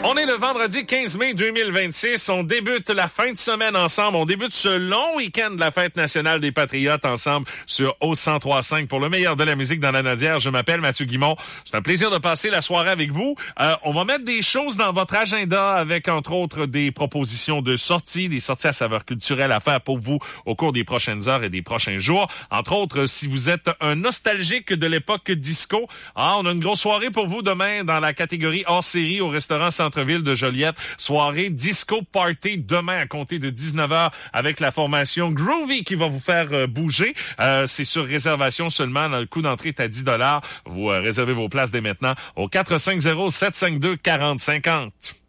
On est le vendredi 15 mai 2026. On débute la fin de semaine ensemble. On débute ce long week-end de la Fête nationale des Patriotes ensemble sur O103.5 pour le meilleur de la musique dans la Nadière. Je m'appelle Mathieu Guimond. C'est un plaisir de passer la soirée avec vous. On va mettre des choses dans votre agenda avec, entre autres, des propositions de sorties, des sorties à saveur culturelle à faire pour vous au cours des prochaines heures et des prochains jours. Entre autres, si vous êtes un nostalgique de l'époque disco, on a une grosse soirée pour vous demain dans la catégorie hors série au restaurant Centre-Ville de Joliette. Soirée disco party demain à compter de 19h avec la formation Groovy qui va vous faire bouger. C'est sur réservation seulement. Le coût d'entrée est à 10$. Vous réservez vos places dès maintenant au 450-752-4050.